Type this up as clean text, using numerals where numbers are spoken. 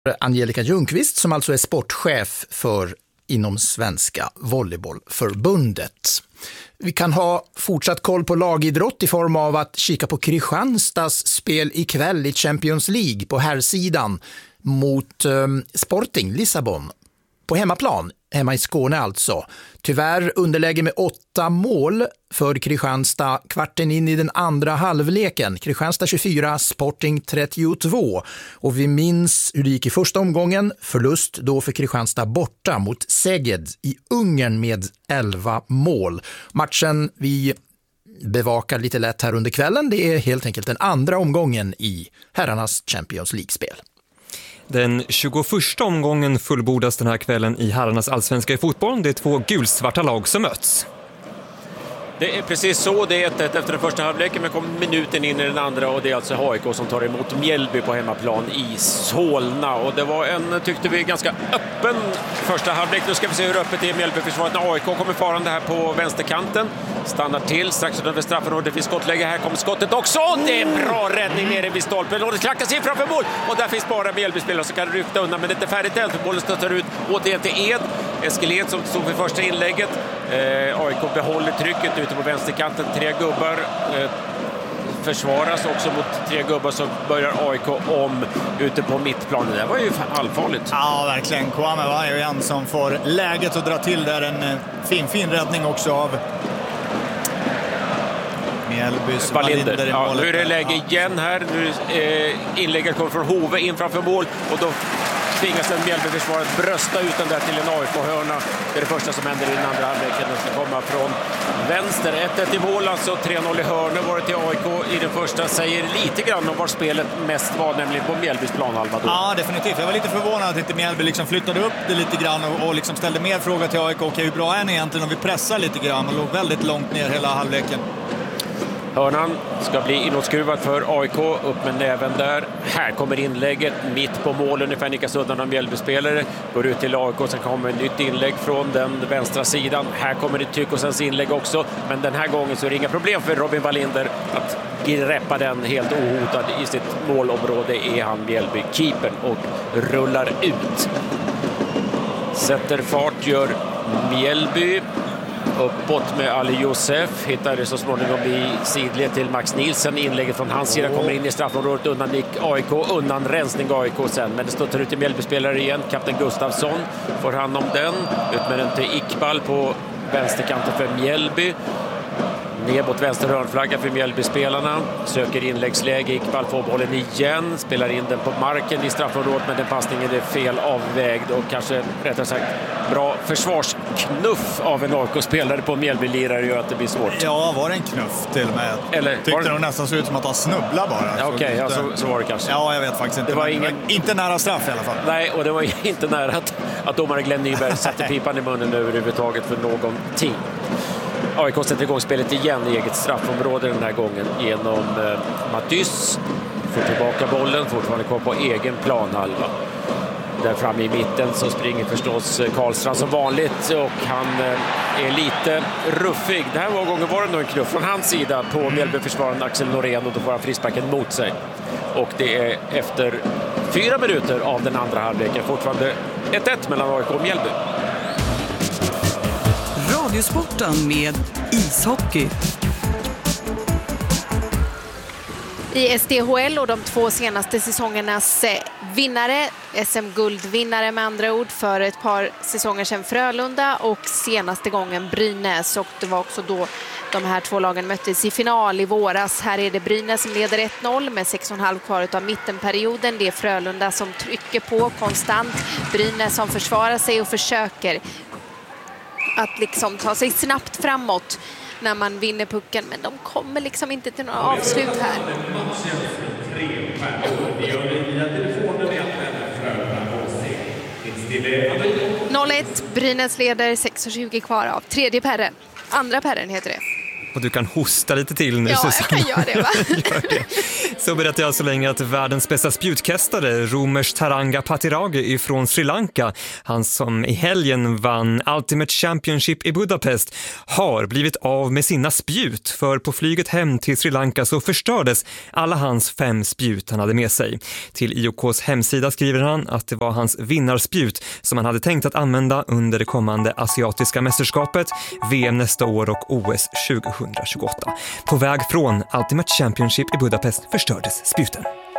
Angelica Ljungqvist som alltså är sportchef för inom Svenska volleybollförbundet. Vi kan ha fortsatt koll på lagidrott i form av att kika på Kristianstads spel ikväll i Champions League på herrsidan mot Sporting Lissabon på hemmaplan. Hemma i Skåne alltså. Tyvärr underläge med 8 mål för Kristianstad kvarten in i den andra halvleken. Kristianstad 24, Sporting 32. Och vi minns hur det gick i första omgången. Förlust då för Kristianstad borta mot Szeged i Ungern med 11 mål. Matchen vi bevakar lite lätt här under kvällen, det är helt enkelt den andra omgången i herrarnas Champions League-spel. Den 21:a omgången fullbordas den här kvällen i herrarnas allsvenska i fotboll. Det är 2 gulsvarta lag som möts. Det är precis så, det är 1-1 efter den första halvleken, men kommer minuten in i den andra och det är alltså AIK som tar emot Mjällby på hemmaplan i Solna. Och det var en, tyckte vi, ganska öppen första halvlek. Nu ska vi se hur öppet det är Mjällby-försvaret när AIK kommer farande här på vänsterkanten. Stannar till strax utanför straffen och det finns skottläge. Här kommer skottet också. Det är en bra räddning nere vid stolpen och det klackas in framför mål. Och där finns bara Mjällby-spelare som kan rycka undan, men det är inte färdigt än för bollen stöter ut återigen till Ed. Eskil som stod för första inlägget. AIK behåller trycket ute på vänsterkanten. 3 gubbar försvaras också mot 3 gubbar, så börjar AIK om ute på mittplanen. Det var ju allfarligt. Ja, verkligen. Kwame var ju en som får läget att dra till där. En fin räddning också av Mjällbys Wallinder. Ja, nu är det läge igen här. Nu inlägget kommer från Hove in framför mål och då tvingas en Mjällby-försvaret brösta ut den där till en AIK-hörna. Det är det första som händer i den andra halvleken. Den ska komma från vänster. 1-1 i mål, alltså 3-0 i hörna var det till AIK i den första. Säger lite grann om var spelet mest var, nämligen på Mjällbys planhalva då. Ja, definitivt. Jag var lite förvånad att inte Mjällby liksom flyttade upp det lite grann och liksom ställde mer frågor till AIK. Okej, hur bra är ni egentligen? Och vi pressar lite grann och låg väldigt långt ner hela halvleken. Hörnan ska bli inåtskruvad för AIK, upp med näven där. Här kommer inlägget mitt på mål, ungefär nickas undan av Mjällby-spelare. Går ut till AIK, sen kommer ett nytt inlägg från den vänstra sidan. Här kommer det Tykosens inlägg också, men den här gången så är det inga problem för Robin Wallinder att greppa den helt ohotad i sitt målområde. Är han Mjällby-keepern och rullar ut. Sätter fart, gör Mjällby. Uppåt med Ali Josef, hittar det så småningom i sidled till Max Nilsen. Inlägget från hans sida kommer in i straffområdet, undan Nick AIK, undan rensning AIK sen. Men det står ut till Mjällby-spelare igen. Kapten Gustafsson får hand om den. Ut med den till Iqbal på vänsterkanten för Mjällby. Ner mot vänster hörnflagga för Mjällby-spelarna. Söker inläggsläge. Iqbal får bollen igen. Spelar in den på marken i straffområdet, men den passningen är fel avvägd och kanske rättare sagt bra försvarsknuff av en AIK-spelare på Mjällby-lirare gör att det blir svårt. Ja, var det en knuff till och med? Eller tyckte det nästan såg ut som att han snubblar bara. Ja, okej, ja, så var det kanske. Ja, jag vet faktiskt inte. Det var inte nära straff i alla fall. Nej, och det var inte nära att domare Glenn Nyberg satte pipan i munnen överhuvudtaget för någonting. AIK sätter igång spelet igen i eget straffområde den här gången genom Matys. Får tillbaka bollen, fortfarande kvar på egen planhalva. Där framme i mitten så springer förstås Karlstrand som vanligt och han är lite ruffig. Den här gången var det nog en knuff från hans sida på Mjällby-försvararen Axel Norén och då får han frisparken mot sig. Och det är efter 4 minuter av den andra halvleken fortfarande 1-1 mellan AIK och Mjällby. Radiosporten med ishockey. I SDHL och de 2 senaste säsongernas vinnare, SM-guldvinnare med andra ord, för ett par säsonger sedan Frölunda och senaste gången Brynäs, och det var också då de här 2 lagen möttes i final i våras. Här är det Brynäs som leder 1-0 med 6,5 kvar av mittenperioden. Det är Frölunda som trycker på konstant. Brynäs som försvarar sig och försöker att liksom ta sig snabbt framåt när man vinner pucken, men de kommer liksom inte till några avslut här. 0-1, Brynäs leder, 6:20 kvar av tredje perren. Andra perren heter det. Och du kan hosta lite till nu, Ja, Susanna. jag kan göra det, va? Gör det. Så berättar jag så länge att världens bästa spjutkastare, Romesh Taranga Patirage ifrån Sri Lanka, han som i helgen vann Ultimate Championship i Budapest, har blivit av med sina spjut. För på flyget hem till Sri Lanka så förstördes alla hans 5 spjut han hade med sig. Till IOKs hemsida skriver han att det var hans vinnarspjut som han hade tänkt att använda under det kommande asiatiska mästerskapet, VM nästa år och OS 2028. På väg från Ultimate Championship i Budapest förstördes spjuten.